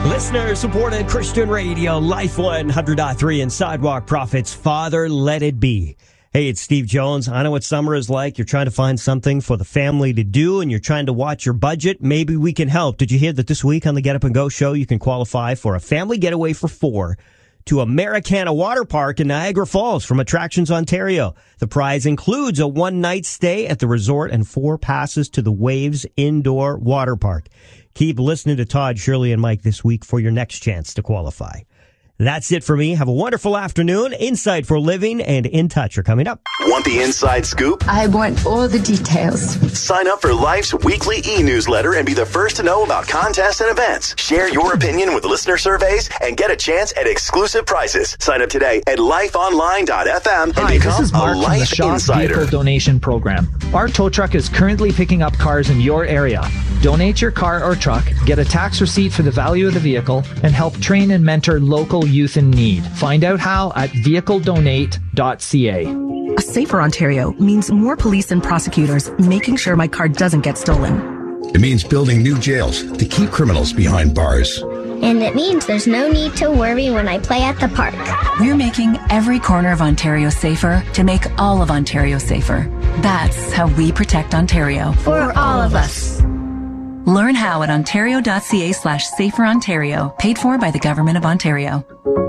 Listener-supported Christian radio, Life 100.3 and Sidewalk Prophets, Father, Let It Be. Hey, it's Steve Jones. I know what summer is like. You're trying to find something for the family to do, and you're trying to watch your budget. Maybe we can help. Did you hear that this week on the Get Up and Go show, you can qualify for a family getaway for 4 to Americana Water Park in Niagara Falls from Attractions Ontario. The prize includes a one-night stay at the resort and 4 passes to the Waves Indoor Water Park. Keep listening to Todd, Shirley, and Mike this week for your next chance to qualify. That's it for me. Have a wonderful afternoon. Insight for Living and In Touch are coming up. Want the inside scoop? I want all the details. Sign up for Life's weekly e-newsletter and be the first to know about contests and events. Share your opinion with listener surveys and get a chance at exclusive prizes. Sign up today at lifeonline.fm and Hi, become this is Mark a from the Life Shaw Insider. Vehicle Donation Program. Our tow truck is currently picking up cars in your area. Donate your car or truck, get a tax receipt for the value of the vehicle, and help train and mentor local youth in need. Find out how at vehicledonate.ca. A safer Ontario means more police and prosecutors making sure my car doesn't get stolen. It means building new jails to keep criminals behind bars. And it means there's no need to worry when I play at the park. We're making every corner of Ontario safer to make all of Ontario safer. That's how we protect Ontario. For all of us. Learn how at ontario.ca/saferontario, paid for by the Government of Ontario.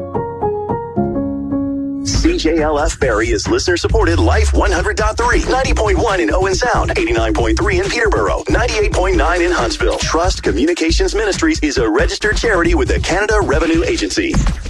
CJLF Barrie is listener-supported Life 100.3, 90.1 in Owen Sound, 89.3 in Peterborough, 98.9 in Huntsville. Trust Communications Ministries is a registered charity with the Canada Revenue Agency.